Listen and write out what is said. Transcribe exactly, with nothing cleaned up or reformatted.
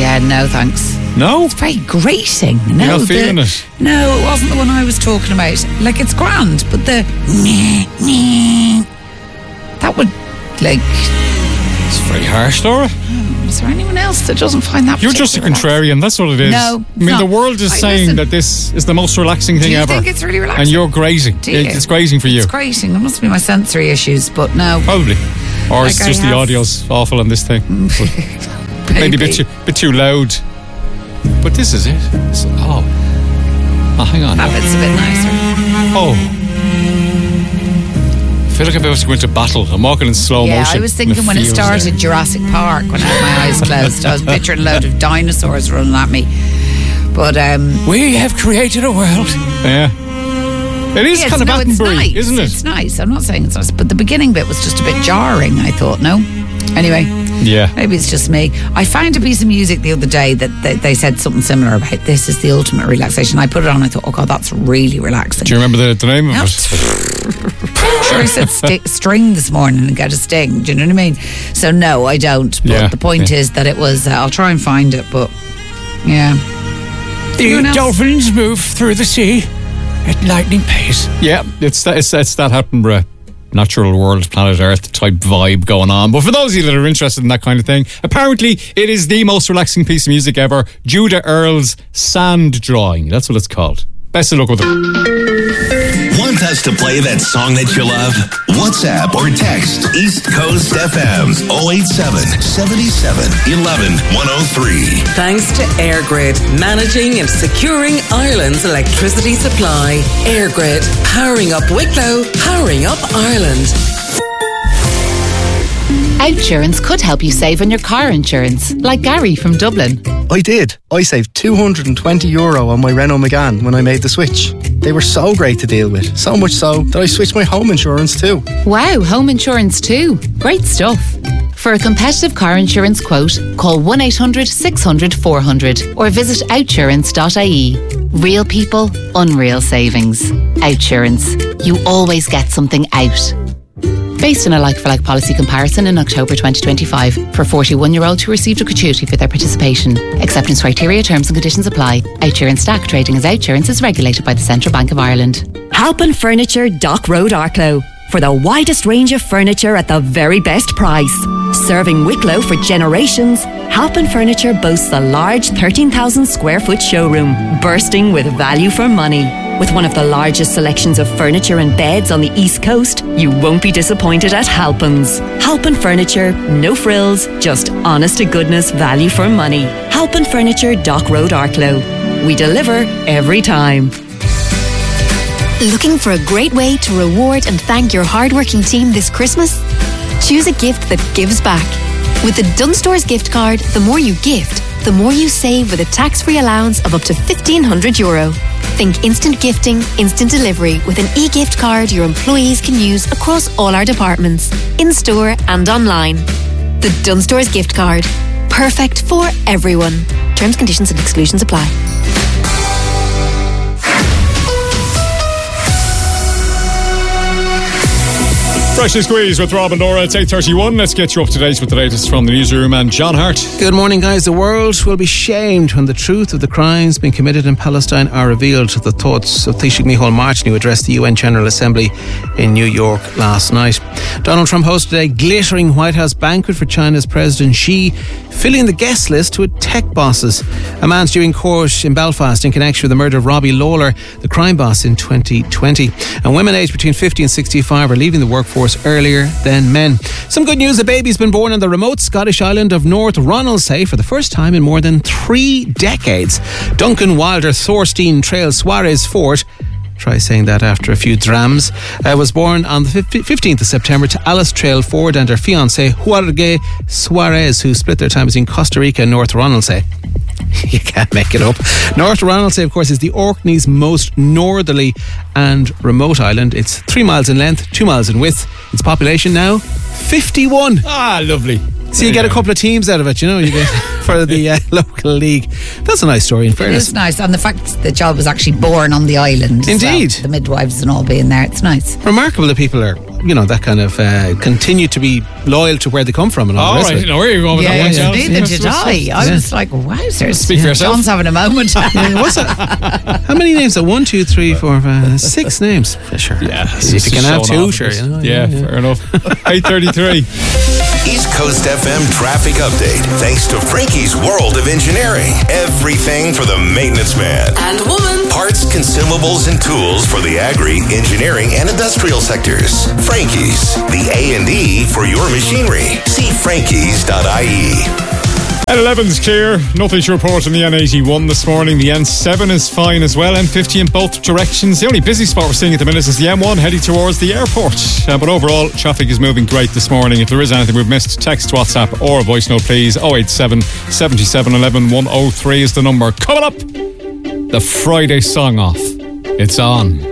Yeah, no thanks. No? It's very grating. No, You're not feeling the, it? No, it wasn't the one I was talking about. Like, it's grand, but the that would, like... It's very harsh, Laura. Is there anyone else that doesn't find that You're just a contrarian, that's what it is. No, I mean, not. the world is I saying listen. that this is the most relaxing thing Do you ever. think it's really relaxing? And you're grazing. Do you? It's grazing for you. It's grating. It must be my sensory issues, but no. Probably. Or Like it's I just the have- audio's awful on this thing. Maybe a bit too, bit too loud. But this is it. It's, oh. Oh, hang on. That now. bit's a bit nicer. Oh. I feel like I'm about to go into battle. I'm walking in slow Yeah, motion. I was thinking and when it feels started there. Jurassic Park, when I had my eyes closed, I was picturing a load of dinosaurs running at me. But um, we have created a world. Yeah. It is yes, kind of no, it's Attenborough, nice. isn't it? It's nice. I'm not saying it's nice, but the beginning bit was just a bit jarring, I thought. No? Anyway. Yeah. Maybe it's just me. I found a piece of music the other day that they, they said something similar about this is the ultimate relaxation. I put it on, I thought, oh God, that's really relaxing. Do you remember the, the name of No. it? Sure, I said sti- string this morning and get a sting. Do you know what I mean? So no, I don't. But Yeah, the point yeah. is that it was. Uh, I'll try and find it, but yeah. Anyone The else? dolphins move through the sea at lightning pace. Yeah, it's that, it's, it's that Attenborough natural world, planet Earth type vibe going on. But for those of you that are interested in that kind of thing, apparently it is the most relaxing piece of music ever. Judah Earle's Sand Drawing. That's what it's called. Best of luck with it. Want us to play that song that you love? WhatsApp or text East Coast F M's oh eight seven, seven seven, one one, one oh three. Thanks to Airgrid, managing and securing Ireland's electricity supply. Airgrid, powering up Wicklow, powering up Ireland. Outsurance could help you save on your car insurance, like Gary from Dublin. I did. I saved two hundred twenty euro on my Renault Megane when I made the switch. They were so great to deal with, so much so that I switched my home insurance too. Wow, home insurance too. Great stuff. For a competitive car insurance quote, call one eight hundred six hundred four hundred or visit outsurance dot I E. Real people, unreal savings. Outsurance. You always get something out. Based on a like-for-like policy comparison in October twenty twenty-five for forty-one-year-olds who received a gratuity for their participation. Acceptance criteria, terms and conditions apply. Outsurance Stack trading as Outsurance is regulated by the Central Bank of Ireland. Halpin Furniture, Dock Road, Arklow. For the widest range of furniture at the very best price. Serving Wicklow for generations, Halpin Furniture boasts a large thirteen thousand square foot showroom, bursting with value for money. With one of the largest selections of furniture and beds on the East Coast, you won't be disappointed at Halpin's. Halpin Furniture, no frills, just honest to goodness value for money. Halpin Furniture, Dock Road, Arklow. We deliver every time. Looking for a great way to reward and thank your hardworking team this Christmas? Choose a gift that gives back. With the Dunnes Stores gift card, the more you gift, the more you save with a tax-free allowance of up to fifteen hundred euro. Think instant gifting, instant delivery with an e-gift card your employees can use across all our departments, in-store and online. The Dunnes Stores gift card. Perfect for everyone. Terms, conditions and exclusions apply. Freshly Squeezed with Rob and Laura. It's eight thirty-one. Let's get you up to date with the latest from the newsroom. And John Hart. Good morning, guys. The world will be shamed when the truth of the crimes being committed in Palestine are revealed. The thoughts of Taoiseach Micheál Martin, who addressed the U N General Assembly in New York last night. Donald Trump hosted a glittering White House banquet for China's President Xi, filling the guest list with tech bosses. A man's due in court in Belfast in connection with the murder of Robbie Lawler, the crime boss, in twenty twenty. And women aged between fifty and sixty-five are leaving the workforce earlier than men. Some good news: a baby's been born on the remote Scottish island of North Ronaldsay for the first time in more than three decades. Duncan Wilder Thorstein Trail Suarez Fort, try saying that after a few drams, uh, was born on the fifteenth of September to Alice Trail Ford and her fiancé Jorge Suarez, who split their time between Costa Rica and North Ronaldsay. You can't make it up. North Ronaldsay, of course, is the Orkney's most northerly and remote island. It's three miles in length, two miles in width. Its population now fifty-one. Ah, lovely. So you get a couple of teams out of it, you know, you get for the uh, local league. That's a nice story, in fairness. It is nice, and the fact that the child was actually born on the island. Indeed. Well, the midwives and all being there, it's nice. Remarkable that people are you know, that kind of uh, continue to be loyal to where they come from and all, all the rest right, of it. you know where you're going with Yeah, that yeah, one, neither Yes, did yes, I. yes. I was like, wowzers. Speak for yourself. John's having a moment. Yeah, what's that? How many names? One, two, three, four, five, six names. Sure. Yeah, if you can have two, sure. You know, yeah, yeah, yeah, fair enough. eight thirty-three. East Coast F M traffic update. Thanks to Frankie's World of Engineering. Everything for the maintenance man. And woman. Parts, consumables, and tools for the agri, engineering, and industrial sectors. Frankie's, the A and E for your machinery. See frankies dot I E. N eleven's clear. Nothing to report on the N eighty-one this morning. The N seven is fine as well. N fifty in both directions. The only busy spot we're seeing at the minute is the M one heading towards the airport. Uh, but overall, traffic is moving great this morning. If there is anything we've missed, text, WhatsApp, or a voice note, please. oh eight seven, seven seven one one, one oh three is the number. Coming up, the Friday song off. It's on.